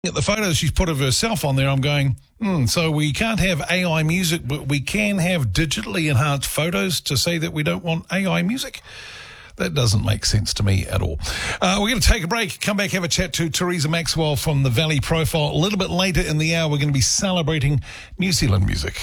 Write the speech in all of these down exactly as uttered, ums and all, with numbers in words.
At the photos she's put of herself on there, I'm going, hmm, so we can't have A I music, but we can have digitally enhanced photos to say that we don't want A I music? That doesn't make sense to me at all. Uh, we're going to take a break, come back, have a chat to Teresa Maxwell from the Valley Profile. A little bit later in the hour, we're going to be celebrating New Zealand music.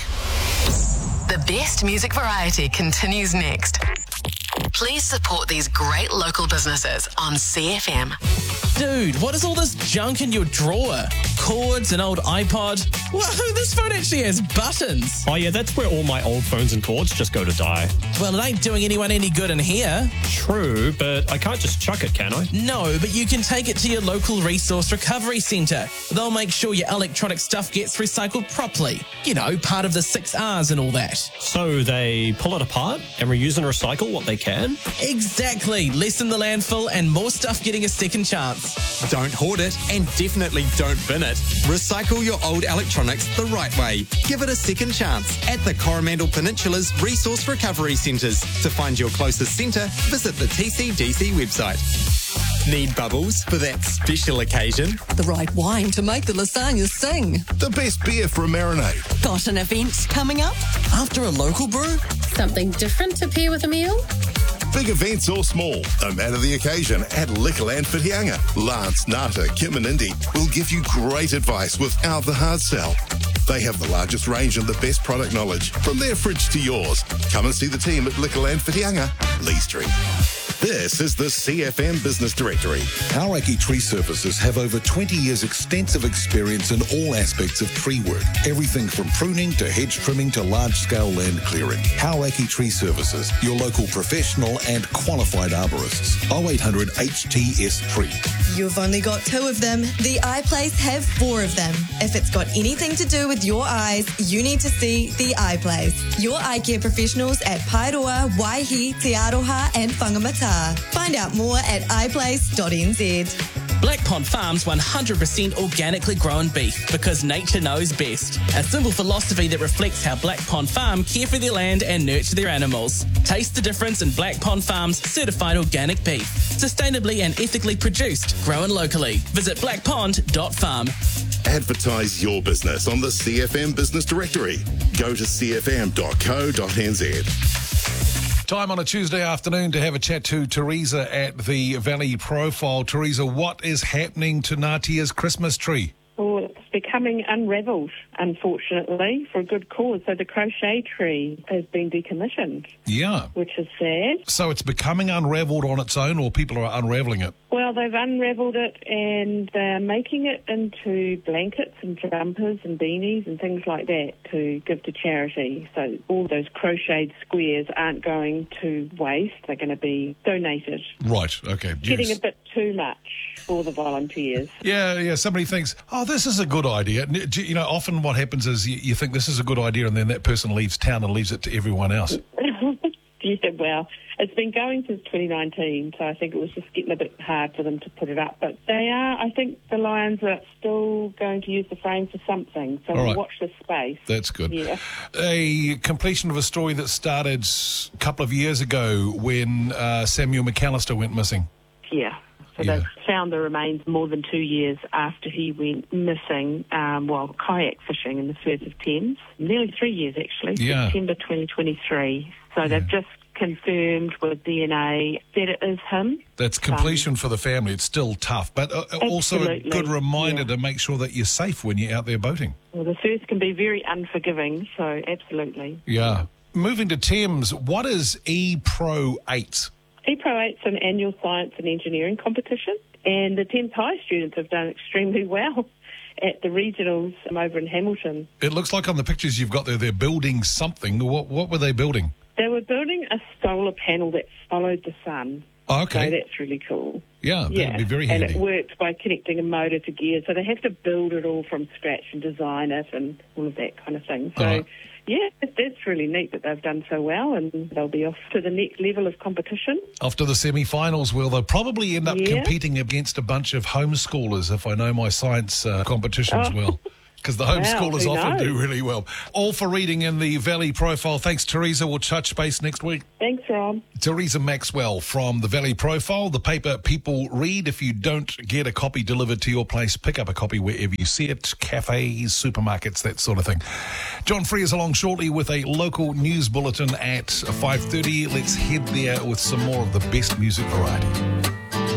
The best music variety continues next. Please support these great local businesses on C F M. Dude, what is all this junk in your drawer? Cords, an old iPod. Whoa, this phone actually has buttons. Oh yeah, that's where all my old phones and cords just go to die. Well, it ain't doing anyone any good in here. True, but I can't just chuck it, can I? No, but you can take it to your local resource recovery centre. They'll make sure your electronic stuff gets recycled properly. You know, part of the six R's and all that. So they pull it apart and reuse and recycle what they can? Exactly. Less in the landfill and more stuff getting a second chance. Don't hoard it and definitely don't bin it. Recycle your old electronics the right way. Give it a second chance at the Coromandel Peninsula's Resource Recovery Centres. To find your closest centre, visit the T C D C website. Need bubbles for that special occasion? The right wine to make the lasagna sing. The best beer for a marinade. Got an event coming up? After a local brew? Something different to pair with a meal? Big events or small, no matter the occasion, at Liquorland Whitianga. Lance, Nata, Kim and Indy will give you great advice without the hard sell. They have the largest range and the best product knowledge, from their fridge to yours. Come and see the team at Liquorland Whitianga, Lee Street. This is the C F M Business Directory. Hauraki Tree Services have over twenty years extensive experience in all aspects of tree work. Everything from pruning to hedge trimming to large-scale land clearing. Hauraki Tree Services, your local professional and qualified arborists. oh eight hundred H T S Tree. You've only got two of them. The Eye Place have four of them. If it's got anything to do with your eyes, you need to see The Eye Place. Your eye care professionals at Paeroa, Waihi, Te Aroha and Whangamata. Find out more at i place dot n z. Black Pond Farms one hundred percent organically grown beef, because nature knows best. A simple philosophy that reflects how Black Pond Farm care for their land and nurture their animals. Taste the difference in Black Pond Farm's certified organic beef. Sustainably and ethically produced, grown locally. Visit black pond dot farm. Advertise your business on the C F M Business Directory. Go to c f m dot co dot n z. Time on a Tuesday afternoon to have a chat to Teresa at the Valley Profile. Teresa, what is happening to Ngātia's Christmas tree? Oh, it's becoming unravelled, unfortunately, for a good cause. So the crochet tree has been decommissioned. Yeah. Which is sad. So it's becoming unravelled on its own, or people are unravelling it? Well, they've unravelled it and they're making it into blankets and jumpers and beanies and things like that to give to charity. So all those crocheted squares aren't going to waste. They're going to be donated. Right, okay. Getting yes. a bit too much for the volunteers. Yeah, yeah. Somebody thinks, oh, this is a good idea. You know, often what happens is you, you think this is a good idea and then that person leaves town and leaves it to everyone else. Yeah, well, it's been going since twenty nineteen, so I think it was just getting a bit hard for them to put it up. But they are, I think the Lions are still going to use the frame for something, so All we'll right. watch this space. That's good. Yeah. A completion of a story that started a couple of years ago when uh, Samuel McAllister went missing. Yeah. So Yeah. they've found the remains more than two years after he went missing um, while kayak fishing in the Firth of Thames. Nearly three years, actually, Yeah. September twenty twenty-three. So they've just confirmed with D N A that it is him. That's completion for the family. It's still tough, but uh, also a Absolutely, good reminder yeah. to make sure that you're safe when you're out there boating. Well, the Firth can be very unforgiving, so absolutely. Yeah. Moving to Thames, what is E Pro eight? E Pro eight's an annual science and engineering competition, and the Thames High students have done extremely well at the regionals over in Hamilton. It looks like on the pictures you've got there, they're building something. What, what were they building? They were building a solar panel that followed the sun. Oh, okay. So that's really cool. Yeah, that'd yeah. be very handy. And it worked by connecting a motor to gears. So they have to build it all from scratch and design it and all of that kind of thing. So, Right. yeah, it- that's really neat that they've done so well, and they'll be off to the next level of competition. After the semi-finals, well, they'll probably end up Yeah. competing against a bunch of homeschoolers, if I know my science uh, competitions Oh. well. because the homeschoolers Wow, who often knows? do really well. All for reading in the Valley Profile. Thanks, Teresa. We'll touch base next week. Thanks, Rob. Teresa Maxwell from the Valley Profile, the paper people read. If you don't get a copy delivered to your place, pick up a copy wherever you see it, cafes, supermarkets, that sort of thing. John Free is along shortly with a local news bulletin at five thirty. Let's head there with some more of the best music variety.